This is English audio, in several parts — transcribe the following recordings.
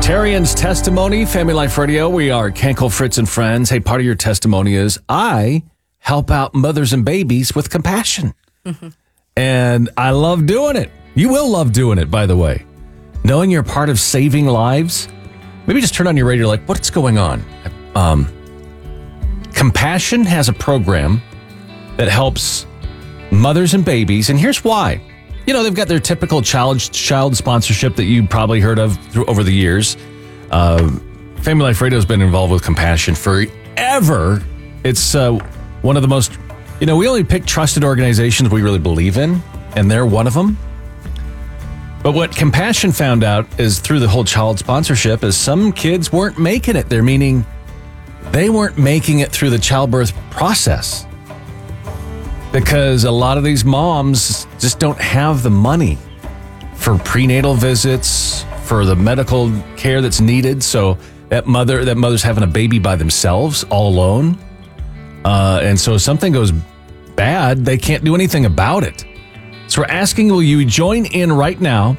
Terrian's testimony, Family Life Radio. We are Kenkel, Fritz, and Friends. Hey, part of your testimony is I help out mothers and babies with compassion. And I love doing it. You will love doing it, by the way. Knowing you're part of saving lives. Maybe just turn on your radio like, what's going on? Compassion has a program that helps mothers and babies. And here's why. You know, they've got their typical child sponsorship that you probably heard of over the years. Family Life Radio has been involved with Compassion forever. It's one of the most, we only pick trusted organizations we really believe in, and they're one of them. But what Compassion found out is through the whole child sponsorship is some kids weren't making it there, meaning they weren't making it through the childbirth process. Because a lot of these moms just don't have the money for prenatal visits, for the medical care that's needed. So that mother's having a baby by themselves, all alone. And so if something goes bad, they can't do anything about it. So we're asking, will you join in right now?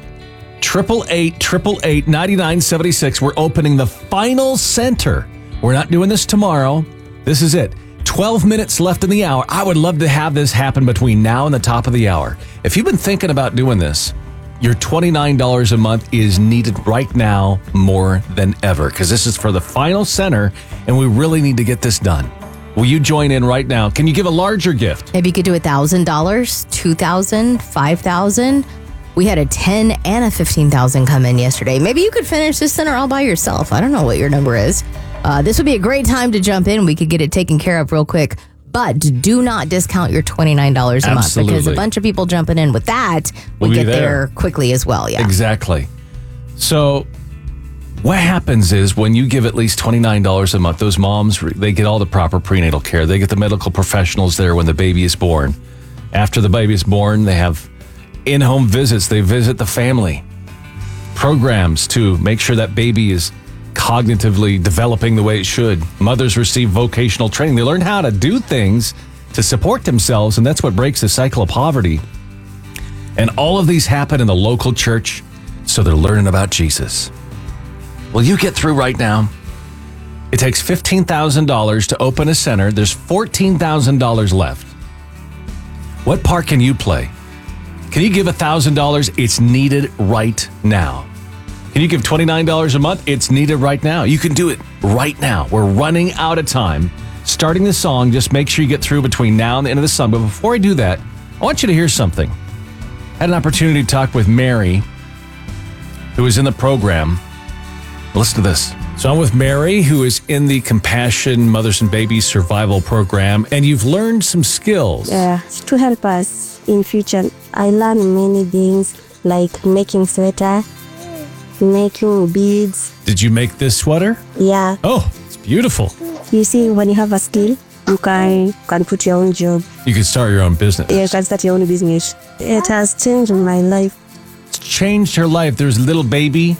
888-888-9976. We're opening the final center. We're not doing this tomorrow. This is it. 12 minutes left in the hour. I would love to have this happen between now and the top of the hour. If you've been thinking about doing this, your $29 a month is needed right now more than ever because this is for the final center and we really need to get this done. Will you join in right now? Can you give a larger gift? Maybe you could do $1,000, $2,000, $5,000. We had a $10,000 and a $15,000 come in yesterday. Maybe you could finish this center all by yourself. I don't know what your number is. This would be a great time to jump in. We could get it taken care of real quick. But do not discount your $29 a month because a bunch of people jumping in with that would get there quickly as well. Yeah, exactly. So what happens is when you give at least $29 a month, those moms, they get all the proper prenatal care. They get the medical professionals there when the baby is born. After the baby is born, they have in-home visits. They visit the family. Programs to make sure that baby is cognitively developing the way it should. Mothers receive vocational training. They learn how to do things to support themselves, and that's what breaks the cycle of poverty. And all of these happen in the local church, so they're learning about Jesus. Will you get through right now? It takes $15,000 to open a center. There's $14,000 left. What part can you play? Can you give $1,000? It's needed right now. Can you give $29 a month? It's needed right now. You can do it right now. We're running out of time. Starting the song, just make sure you get through between now and the end of the song. But before I do that, I want you to hear something. I had an opportunity to talk with Mary, who is in the program. Listen to this. So I'm with Mary, who is in the Compassion Mothers and Babies Survival Program, and you've learned some skills. Yeah, to help us in future. I learned many things like making sweater, making beads. Did you make this sweater? Yeah. Oh, it's beautiful. You see, when you have a skill, you can put your own job. You can start your own business. Yeah, you can start your own business. It has changed my life. It's changed her life. There's a little baby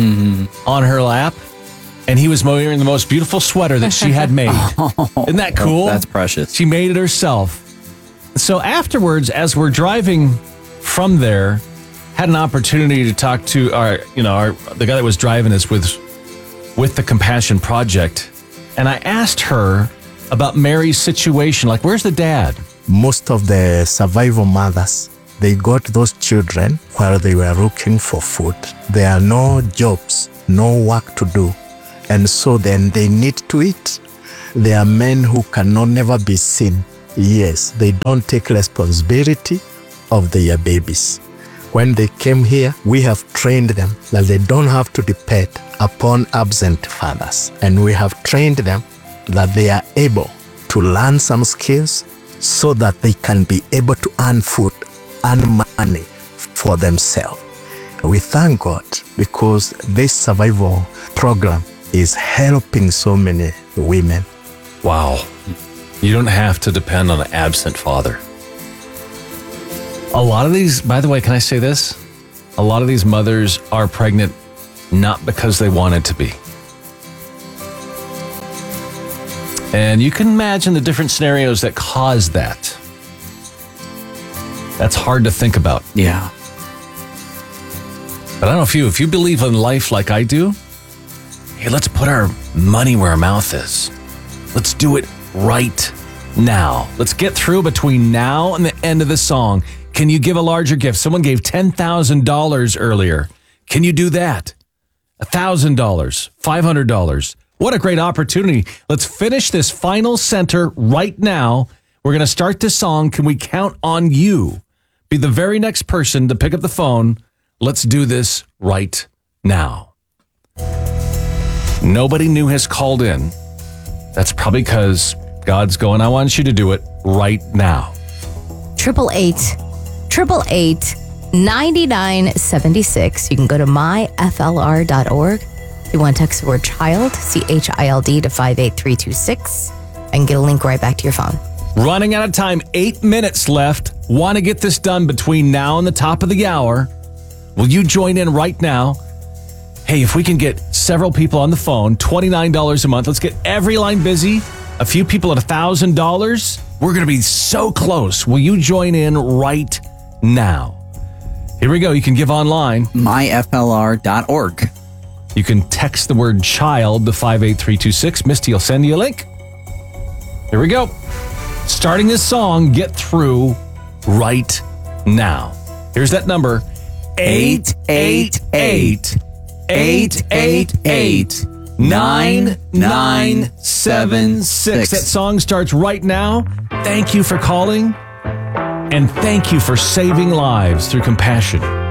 on her lap, and he was wearing the most beautiful sweater that she had made. Isn't that cool? That's precious. She made it herself. So afterwards, as we're driving from there, had an opportunity to talk to the guy that was driving us with the Compassion Project. And I asked her about Mary's situation. Like, where's the dad? Most of the survival mothers, they got those children while they were looking for food. There are no jobs, no work to do. And so then they need to eat. There are men who cannot never be seen. Yes, they don't take responsibility of their babies. When they came here, we have trained them that they don't have to depend upon absent fathers. And we have trained them that they are able to learn some skills so that they can be able to earn food and money for themselves. We thank God because this survival program is helping so many women. Wow. You don't have to depend on an absent father. A lot of these, by the way, can I say this? A lot of these mothers are pregnant not because they wanted to be. And you can imagine the different scenarios that cause that. That's hard to think about. Yeah. But I don't know if you believe in life like I do, Hey, let's put our money where our mouth is. Let's do it right now. Let's get through between now and the end of the song. Can you give a larger gift? Someone gave $10,000 earlier. Can you do that? $1,000, $500. What a great opportunity. Let's finish this final center right now. We're going to start this song. Can we count on you? Be the very next person to pick up the phone. Let's do this right now. Nobody new has called in. That's probably because God's going, I want you to do it right now. 888-9976. You can go to myflr.org. If you want to text the word child, CHILD to 58326. I can get a link right back to your phone. Running out of time, 8 minutes left. Want to get this done between now and the top of the hour. Will you join in right now? Hey, if we can get several people on the phone, $29 a month, let's get every line busy. A few people at $1,000. We're going to be so close. Will you join in right now? Here we go. You can give online. myflr.org. You can text the word child to 58326. Misty will send you a link. Here we go. Starting this song, get through right now. Here's that number. 888-888-9976. That song starts right now. Thank you for calling. And thank you for saving lives through compassion.